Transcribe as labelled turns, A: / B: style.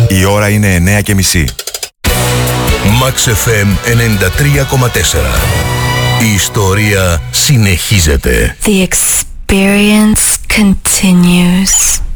A: Η ώρα είναι 9:30.
B: Max FM 93,4. Η ιστορία συνεχίζεται.
C: The experience continues.